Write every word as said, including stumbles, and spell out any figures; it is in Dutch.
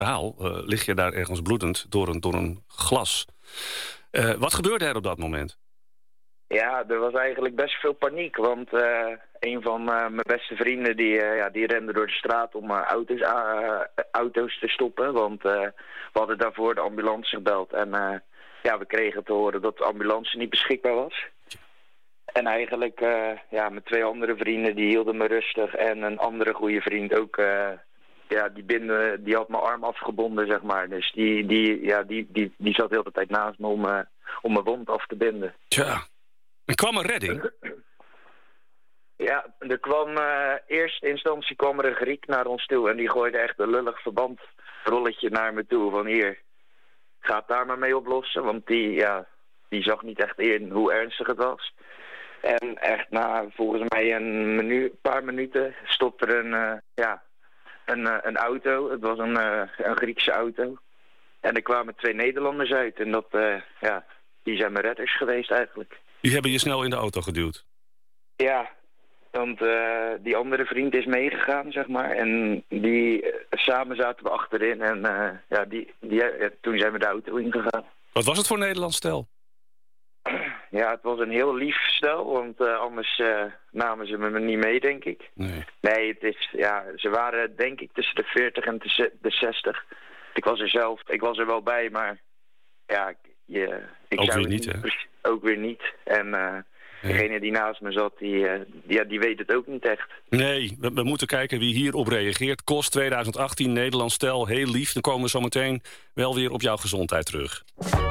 verhaal uh, lig je daar ergens bloedend door een, door een glas. Uh, wat gebeurde er op dat moment? Ja, er was eigenlijk best veel paniek, want uh, een van uh, mijn beste vrienden die, uh, ja, die rende door de straat om uh, auto's, uh, auto's te stoppen. Want uh, we hadden daarvoor de ambulance gebeld en uh, ja, we kregen te horen dat de ambulance niet beschikbaar was. En eigenlijk, uh, ja, mijn twee andere vrienden die hielden me rustig en een andere goede vriend ook, uh, ja, die, binden, die had mijn arm afgebonden, zeg maar. Dus die, die, ja, die, die, die zat de hele tijd naast me om, uh, om mijn wond af te binden. Tja. En kwam er redding? Ja, er kwam uh, eerste instantie kwam er een Griek naar ons toe en die gooide echt een lullig verbandrolletje naar me toe. Van hier, ga het daar maar mee oplossen, want die, ja, die zag niet echt in hoe ernstig het was. En echt na volgens mij een minu- paar minuten stopte er een, uh, ja, een, uh, een auto. Het was een, uh, een Griekse auto. En er kwamen twee Nederlanders uit en dat, uh, ja, die zijn mijn redders geweest eigenlijk. Die hebben je snel in de auto geduwd? Ja, want uh, die andere vriend is meegegaan, zeg maar. En die, uh, samen zaten we achterin en uh, ja, die, die, uh, toen zijn we de auto ingegaan. Wat was het voor Nederlands stel? Ja, het was een heel lief stel, want uh, anders uh, namen ze me niet mee, denk ik. Nee. Nee, het is, ja, ze waren denk ik tussen de veertig en de zestig. Ik was er zelf, ik was er wel bij, maar ja, je, ik ook zou weer niet, hè? Ook weer niet. En uh, nee. Degene die naast me zat, die, uh, ja, die weet het ook niet echt. Nee, we, we moeten kijken wie hierop reageert. K O S twintig achttien, Nederlands stel, heel lief. Dan komen we zo meteen wel weer op jouw gezondheid terug.